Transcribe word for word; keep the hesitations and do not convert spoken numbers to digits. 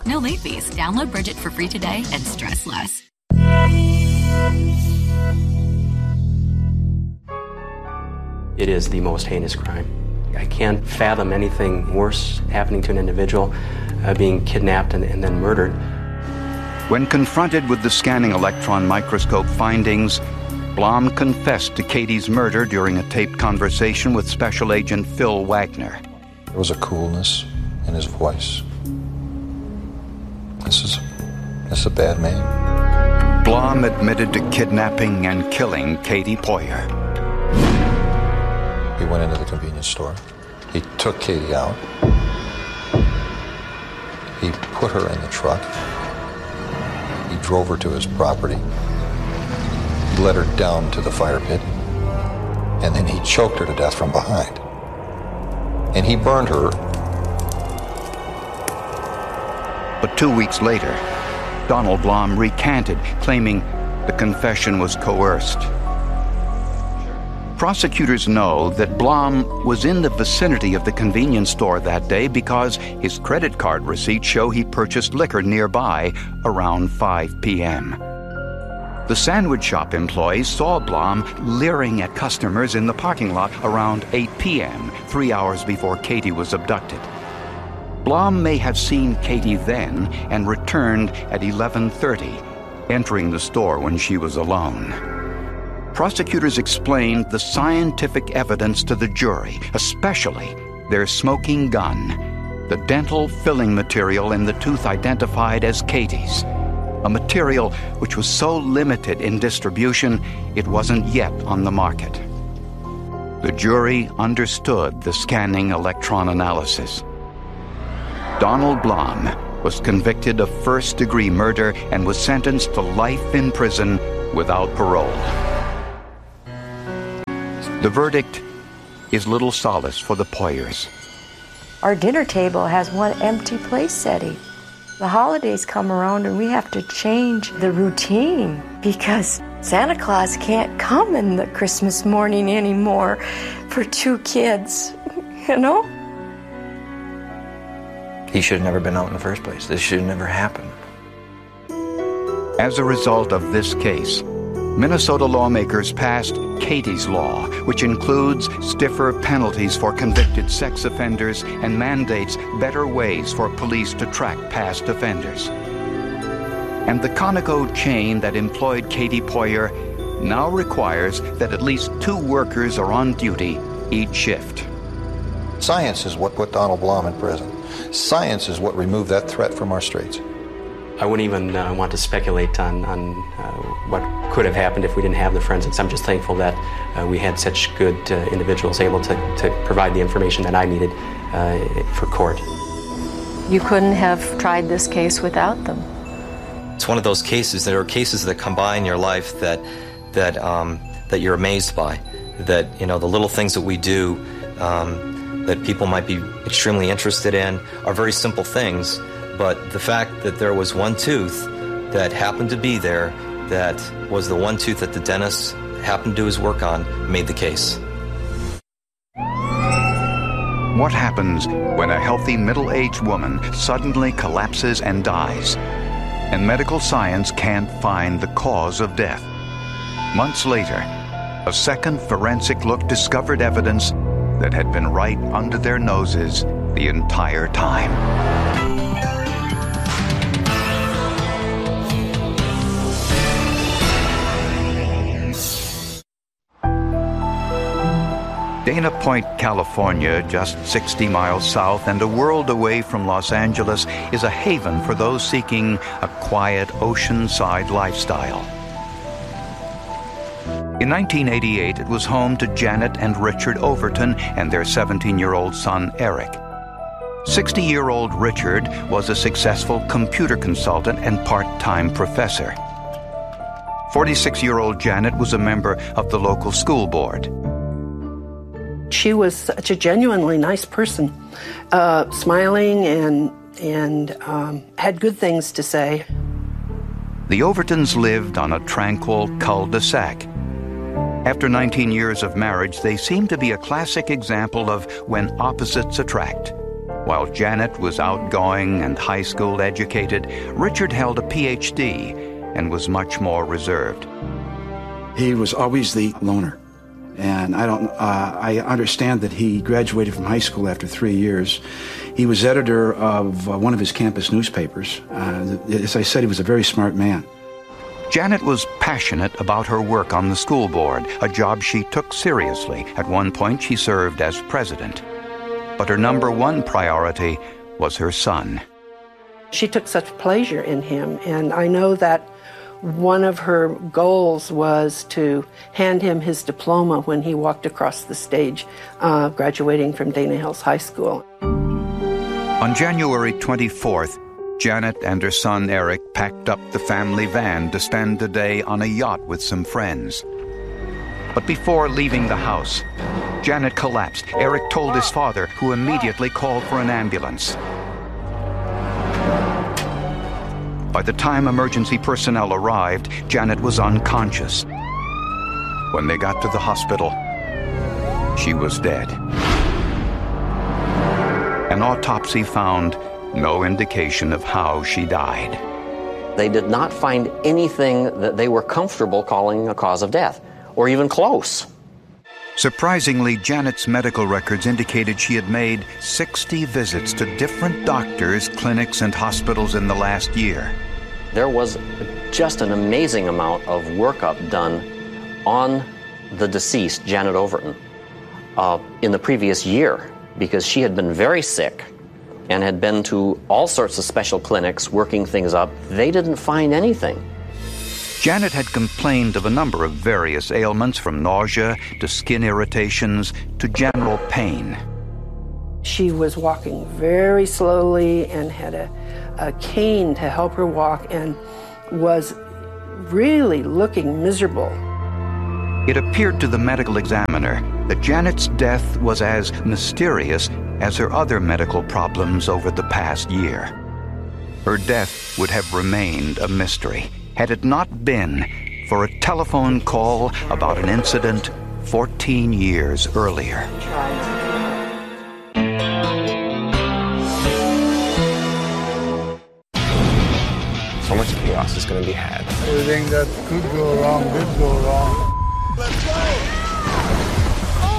No late fees. Download Bridget for free today and stress less. It is the most heinous crime. I can't fathom anything worse happening to an individual, uh, being kidnapped and, and then murdered. When confronted with the scanning electron microscope findings, Blom confessed to Katie's murder during a taped conversation with Special Agent Phil Wagner. There was a coolness in his voice. This is, this is a bad man. Blom admitted to kidnapping and killing Katie Poyer. He went into the convenience store. He took Katie out. He put her in the truck. He drove her to his property. He led her down to the fire pit. And then he choked her to death from behind. And he burned her. But two weeks later, Donald Blom recanted, claiming the confession was coerced. Prosecutors know that Blom was in the vicinity of the convenience store that day because his credit card receipts show he purchased liquor nearby around five p.m. The sandwich shop employees saw Blom leering at customers in the parking lot around eight p.m., three hours before Katie was abducted. Blom may have seen Katie then and returned at eleven thirty, entering the store when she was alone. Prosecutors explained the scientific evidence to the jury, especially their smoking gun, the dental filling material in the tooth identified as Katie's, a material which was so limited in distribution it wasn't yet on the market. The jury understood the scanning electron analysis. Donald Blom was convicted of first-degree murder and was sentenced to life in prison without parole. The verdict is little solace for the Poyers. Our dinner table has one empty place setting. The holidays come around and we have to change the routine because Santa Claus can't come in the Christmas morning anymore for two kids, you know? He should have never been out in the first place. This should have never happened. As a result of this case, Minnesota lawmakers passed Katie's Law, which includes stiffer penalties for convicted sex offenders and mandates better ways for police to track past offenders. And the Conoco chain that employed Katie Poyer now requires that at least two workers are on duty each shift. Science is what put Donald Blom in prison. Science is what removed that threat from our streets. I wouldn't even uh, want to speculate on, on uh, what could have happened if we didn't have the forensics. I'm just thankful that uh, we had such good uh, individuals able to, to provide the information that I needed uh, for court. You couldn't have tried this case without them. It's one of those cases, there are cases that come by in your life that, that, um, that you're amazed by. That, you know, the little things that we do um, that people might be extremely interested in are very simple things. But the fact that there was one tooth that happened to be there, that was the one tooth that the dentist happened to do his work on, made the case. What happens when a healthy middle-aged woman suddenly collapses and dies, and medical science can't find the cause of death? Months later, a second forensic look discovered evidence that had been right under their noses the entire time. Dana Point, California, just sixty miles south and a world away from Los Angeles, is a haven for those seeking a quiet oceanside lifestyle. In nineteen eighty-eight, it was home to Janet and Richard Overton and their seventeen-year-old son, Eric. sixty-year-old Richard was a successful computer consultant and part-time professor. forty-six-year-old Janet was a member of the local school board. She was such a genuinely nice person, uh, smiling and and um, had good things to say. The Overtons lived on a tranquil cul-de-sac. After nineteen years of marriage, they seemed to be a classic example of when opposites attract. While Janet was outgoing and high school educated, Richard held a P H D and was much more reserved. He was always the loner. And I don't. Uh, I understand that he graduated from high school after three years. He was editor of uh, one of his campus newspapers. Uh, as I said, he was a very smart man. Janet was passionate about her work on the school board, a job she took seriously. At one point, she served as president. But her number one priority was her son. She took such pleasure in him, and I know that one of her goals was to hand him his diploma when he walked across the stage, uh, graduating from Dana Hills High School. On January twenty-fourth, Janet and her son Eric packed up the family van to spend the day on a yacht with some friends. But before leaving the house, Janet collapsed. Eric told his father, who immediately called for an ambulance. By the time emergency personnel arrived, Janet was unconscious. When they got to the hospital, she was dead. An autopsy found no indication of how she died. They did not find anything that they were comfortable calling a cause of death, or even close. Surprisingly, Janet's medical records indicated she had made sixty visits to different doctors, clinics, and hospitals in the last year. There was just an amazing amount of workup done on the deceased, Janet Overton, uh, in the previous year, because she had been very sick and had been to all sorts of special clinics working things up. They didn't find anything. Janet had complained of a number of various ailments, from nausea to skin irritations to general pain. She was walking very slowly and had a, a cane to help her walk and was really looking miserable. It appeared to the medical examiner that Janet's death was as mysterious as her other medical problems over the past year. Her death would have remained a mystery had it not been for a telephone call about an incident fourteen years earlier. So much chaos is going to be had. Everything that could go wrong did go wrong.